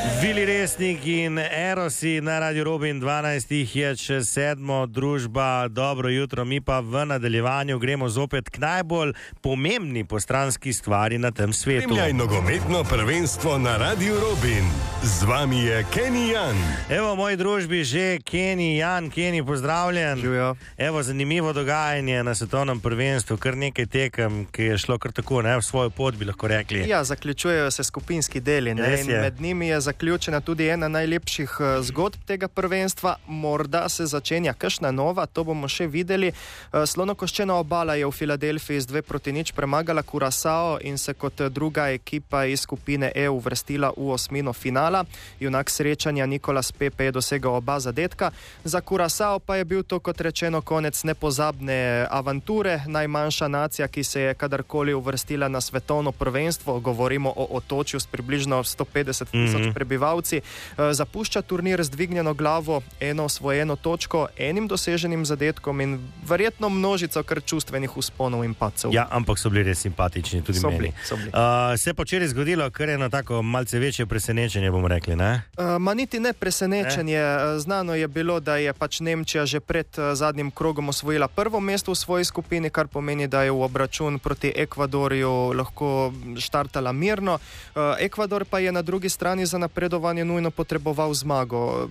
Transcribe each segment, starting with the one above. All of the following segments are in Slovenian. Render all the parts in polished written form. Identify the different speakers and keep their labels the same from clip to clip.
Speaker 1: Vili Resnik in Erosi na Radio Robin, 12 je čez 7, družba, dobro jutro, mi pa v nadaljevanju gremo zopet k najbolj pomembni postranski stvari na tem svetu.
Speaker 2: Spremljaj nogometno prvenstvo na Radio Robin. Z vami je Kenny Jan.
Speaker 1: Evo v moji družbi že Kenny Jan. Kenny, pozdravljen.
Speaker 3: Živijo.
Speaker 1: Evo, zanimivo dogajanje na svetovnem prvenstvu, kar nekaj tekem, ki je šlo kar tako, ne, v svojo pot, bi lahko rekli.
Speaker 3: Ja, zaključujejo se skupinski deli, ne, in med njimi je zaključena tudi ena najlepših zgodb tega prvenstva. Morda se začenja kakšna nova, to bomo še videli. Slonokoščena obala je v Filadelfiji z 2-0 premagala Curaçao in se kot druga ekipa iz skupine E uvrstila v osmino finala. Junak srečanja Nicolas Pepe je dosegal oba zadetka. Za Curaçao pa je bil to, kot rečeno, konec nepozabne avanture. Najmanjša nacija, ki se je kadarkoli uvrstila na svetovno prvenstvo, govorimo o otočju s približno 150 tisoč prebivalci, zapušča turnir z dvignjeno glavo, eno osvojeno točko, enim doseženim zadetkom in verjetno množico kar čustvenih vzponov in padcev.
Speaker 1: Ja, ampak so bili res simpatični tudi meni. Se je počeli zgodilo, kar je eno tako malce večje presenečenje, bomo rekli, ne?
Speaker 3: Niti ne presenečenje. Znano je bilo, da je pač Nemčija že pred zadnjim krogom osvojila prvo mesto v svoji skupini, kar pomeni, da je v obračun proti Ekvadorju lahko štartala mirno. Ekvador pa je na drugi strani za napredovanje nujno potreboval zmago.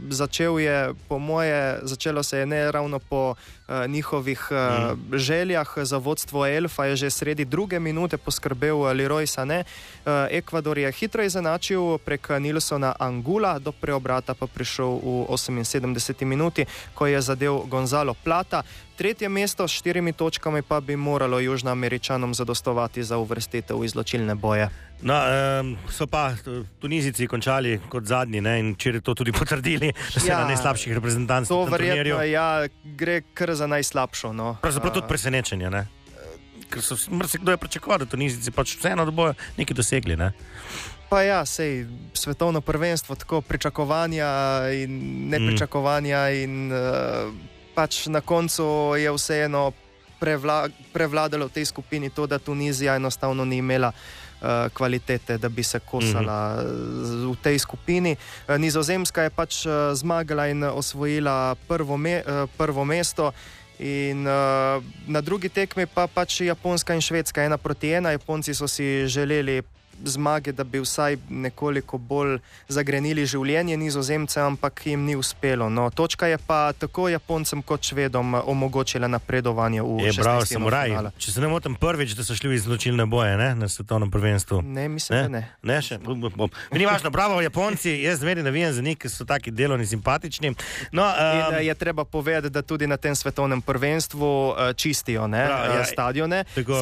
Speaker 3: Začelo se je ne ravno po njihovih željah. Za vodstvo Elfa je že sredi druge minute poskrbel Leroy Sané. Ekvador je hitro izenačil prek Nilsona Angula, do preobrata pa prišel v 78. minuti, ko je zadel Gonzalo Plata. Tretje mesto s 4 točkami pa bi moralo Južnoameričanom zadostovati za uvrstitev v izločilne boje.
Speaker 1: No, so pa Tunizijci končali kot zadnji, ne, in včeraj to tudi potrdili, da se na najslabših reprezentantov
Speaker 3: to verjetno, gre kar za najslabšo. No.
Speaker 1: Pravzaprav tudi presenečenje, ne? Ker so kdo je pričakoval, da Tunizijci pač vseeno, da bojo nekaj dosegli, ne?
Speaker 3: Pa ja, sej, svetovno prvenstvo, tako pričakovanja in nepričakovanja in pač na koncu je vseeno prevladalo v tej skupini to, da Tunizija enostavno ni imela kvalitete, da bi se kosala v tej skupini. Nizozemska je pač zmagala in osvojila prvo mesto. In na drugi tekmi pa pač Japonska in Švedska 1-1. Japonci so si želeli zmage, da bi vsaj nekoliko bolj zagrenili življenje Nizozemce, ampak jim ni uspelo. No, točka je pa tako Japoncem kot Švedom omogočila napredovanje v 16. finala.
Speaker 1: Če se ne motim, prvič, da so šli v izločilne boje, ne, na svetovnem prvenstvu.
Speaker 3: Ne, mislim, da ne.
Speaker 1: Ne, še. Ni važno, bravo Japonci, jaz zmeri navijam za njih, ki so taki delovni, simpatični. No,
Speaker 3: in je treba povedati, da tudi na tem svetovnem prvenstvu čistijo, ne, stadione.